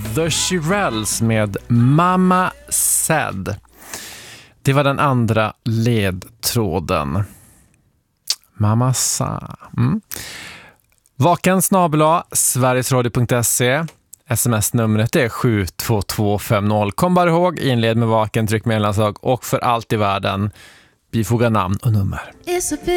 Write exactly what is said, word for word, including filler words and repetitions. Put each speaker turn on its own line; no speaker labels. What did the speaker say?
The Shirelles med Mama Said. Det var den andra ledtråden. Mama sa. Mm. Vaken snabel-a sverigesradio punkt se. Sms-numret är sju två två fem noll. Kom bara ihåg, inled med vaken, tryck mellanslag och för allt i världen bifoga namn och nummer.